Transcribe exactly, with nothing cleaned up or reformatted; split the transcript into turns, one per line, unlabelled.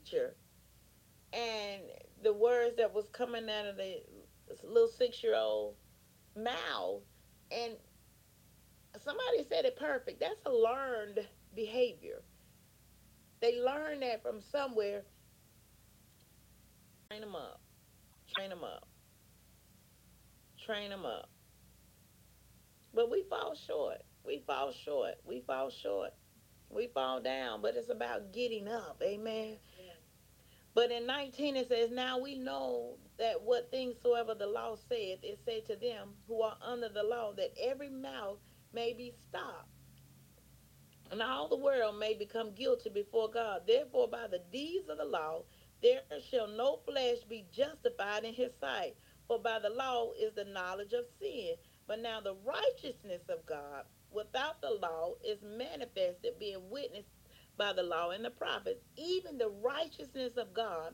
teacher, and the words that was coming out of the little six year old mouth, and somebody said it perfect. That's a learned behavior. They learn that from somewhere. Train them up, train them up, train them up. But we fall short. We fall short. We fall short. We fall down. But it's about getting up. Amen. But in nineteen it says, now we know that what things soever the law saith, it said to them who are under the law, that every mouth may be stopped, and all the world may become guilty before God. Therefore, by the deeds of the law, there shall no flesh be justified in his sight. For by the law is the knowledge of sin. But now the righteousness of God without the law is manifested, being witnessed by the law and the prophets, even the righteousness of God